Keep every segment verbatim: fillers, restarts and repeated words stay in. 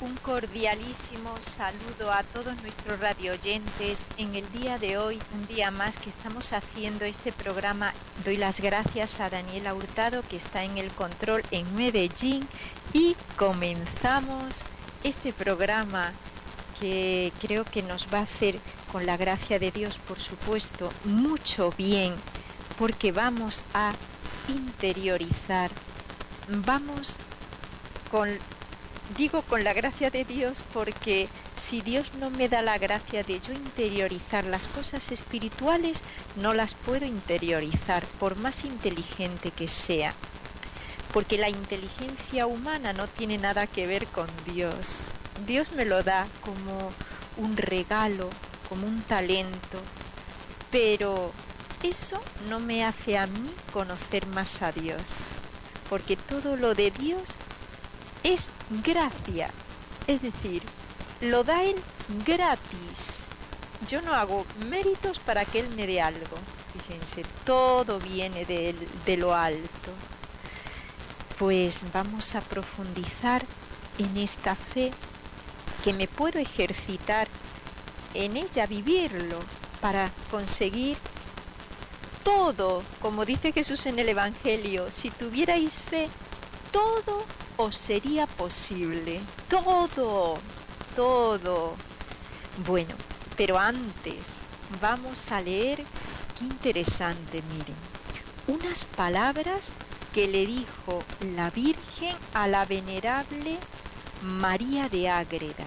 Un cordialísimo saludo a todos nuestros radioyentes en el día de hoy, un día más que estamos haciendo este programa. Doy las gracias a Daniela Hurtado, que está en el control en Medellín, y comenzamos este programa que creo que nos va a hacer, con la gracia de Dios, por supuesto, mucho bien, porque vamos a interiorizar, vamos con... Digo con la gracia de Dios porque si Dios no me da la gracia de yo interiorizar las cosas espirituales, no las puedo interiorizar, por más inteligente que sea. Porque la inteligencia humana no tiene nada que ver con Dios. Dios me lo da como un regalo, como un talento, pero eso no me hace a mí conocer más a Dios. Porque todo lo de Dios es gracia, es decir, lo da Él gratis. Yo no hago méritos para que Él me dé algo. Fíjense, todo viene de él, de lo alto. Pues vamos a profundizar en esta fe, que me puedo ejercitar en ella, vivirlo, para conseguir todo, como dice Jesús en el Evangelio: si tuvierais fe, todo os sería posible, todo, todo. Bueno, pero antes vamos a leer, qué interesante, miren, unas palabras que le dijo la Virgen a la venerable María de Ágreda.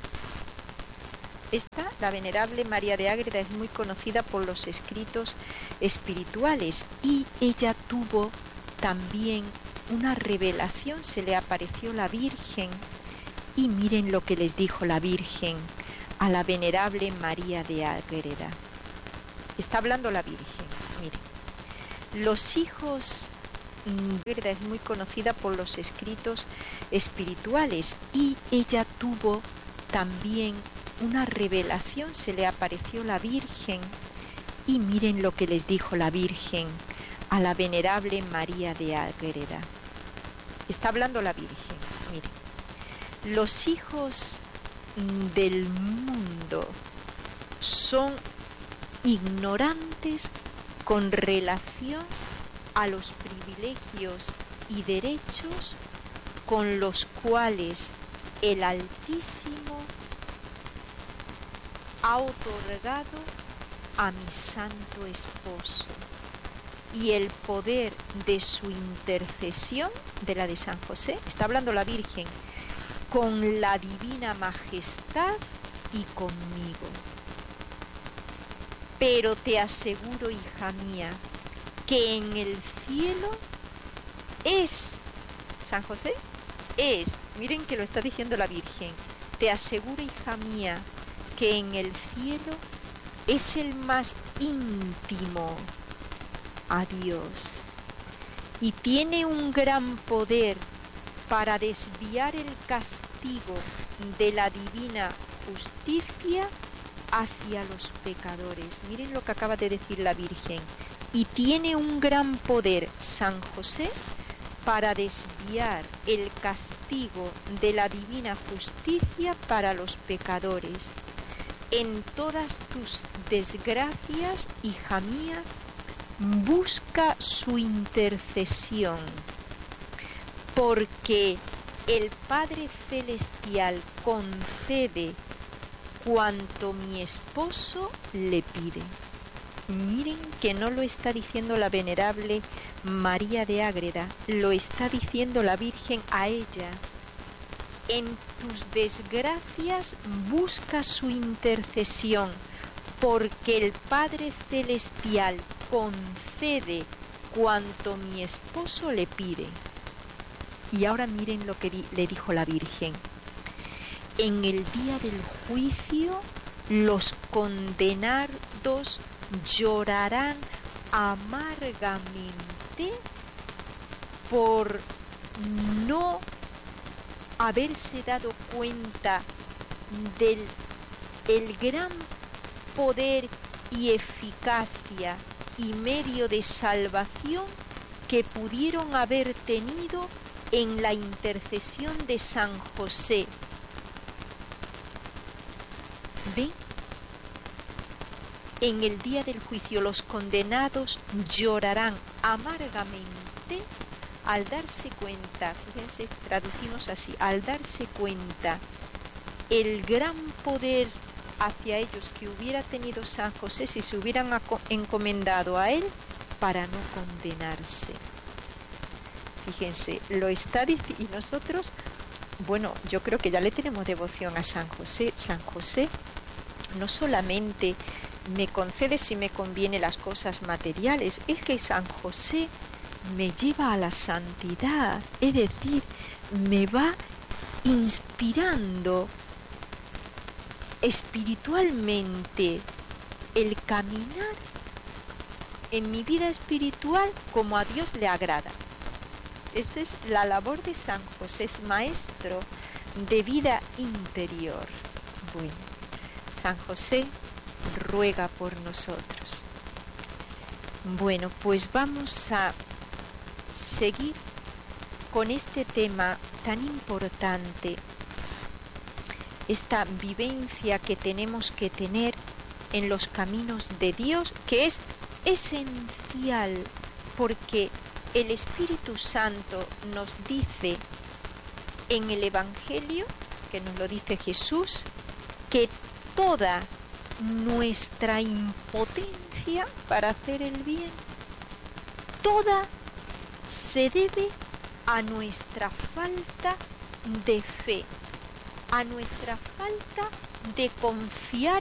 Esta, la venerable María de Ágreda, es muy conocida por los escritos espirituales, y ella tuvo también una revelación, se le apareció la Virgen, y miren lo que les dijo la Virgen a la venerable María de Ágreda. Está hablando la Virgen, miren. Los hijos de Ágreda es muy conocida por los escritos espirituales, y ella tuvo también una revelación, se le apareció la Virgen, y miren lo que les dijo la Virgen a la venerable María de Ágreda. Está hablando la Virgen, miren. Los hijos del mundo son ignorantes con relación a los privilegios y derechos con los cuales el Altísimo ha otorgado a mi santo esposo, y el poder de su intercesión, de la de San José, está hablando la Virgen, con la divina majestad y conmigo. Pero te aseguro, hija mía, que en el cielo es, San José es, miren que lo está diciendo la Virgen, te aseguro, hija mía, que en el cielo es el más íntimo a Dios, y tiene un gran poder para desviar el castigo de la divina justicia hacia los pecadores. Miren lo que acaba de decir la Virgen. Y tiene un gran poder San José para desviar el castigo de la divina justicia para los pecadores. En todas tus desgracias, hija mía, busca su intercesión, porque el Padre Celestial concede cuanto mi esposo le pide. Miren que no lo está diciendo la venerable María de Ágreda, lo está diciendo la Virgen a ella. En tus desgracias busca su intercesión, porque el Padre Celestial concede cuanto mi esposo le pide. Y ahora miren lo que di- le dijo la Virgen. En el día del juicio, los condenados llorarán amargamente por no haberse dado cuenta del el gran poder y eficacia y medio de salvación que pudieron haber tenido en la intercesión de San José, ¿Ven? En el día del juicio los condenados llorarán amargamente al darse cuenta, fíjense, traducimos así, al darse cuenta el gran poder hacia ellos que hubiera tenido San José si se hubieran encomendado a él para no condenarse. Fíjense, lo está diciendo, y nosotros, bueno, yo creo que ya le tenemos devoción a San José. San José no solamente me concede si me conviene las cosas materiales, es que San José me lleva a la santidad, es decir, me va inspirando espiritualmente el caminar en mi vida espiritual como a Dios le agrada. Esa es la labor de San José, es maestro de vida interior. Bueno, San José ruega por nosotros. Bueno, pues vamos a seguir con este tema tan importante, esta vivencia que tenemos que tener en los caminos de Dios, que es esencial, porque el Espíritu Santo nos dice en el Evangelio, que nos lo dice Jesús, que toda nuestra impotencia para hacer el bien, toda se debe a nuestra falta de fe, a nuestra falta de confiar